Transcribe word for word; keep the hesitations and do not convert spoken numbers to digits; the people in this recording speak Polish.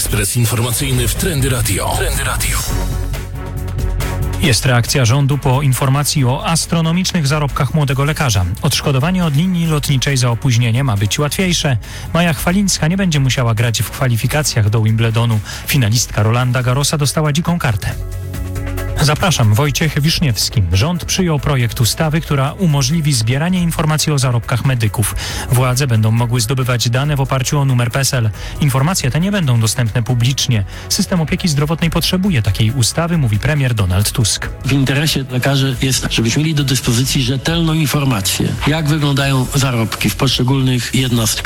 Ekspres informacyjny w Trendy Radio. Trendy Radio. Jest reakcja rządu po informacji o astronomicznych zarobkach młodego lekarza. Odszkodowanie od linii lotniczej za opóźnienie ma być łatwiejsze. Maja Chwalińska nie będzie musiała grać w kwalifikacjach do Wimbledonu. Finalistka Rolanda Garrosa dostała dziką kartę. Zapraszam, Wojciech Wiszniewski. Rząd przyjął projekt ustawy, która umożliwi zbieranie informacji o zarobkach medyków. Władze będą mogły zdobywać dane w oparciu o numer P E S E L. Informacje te nie będą dostępne publicznie. System opieki zdrowotnej potrzebuje takiej ustawy, mówi premier Donald Tusk. W interesie lekarzy jest, żebyśmy mieli do dyspozycji rzetelną informację, jak wyglądają zarobki w poszczególnych jednostkach.